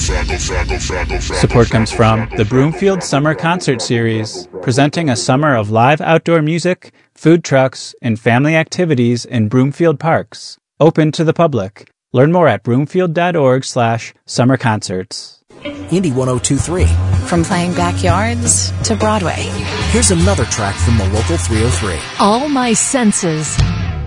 Support comes from the Broomfield Summer Concert Series, presenting a summer of live outdoor music, food trucks, and family activities in Broomfield parks. Open to the public. Learn more at broomfield.org/summerconcerts. Indy 102.3. From playing backyards to Broadway. Here's another track from the local 303. All My Senses.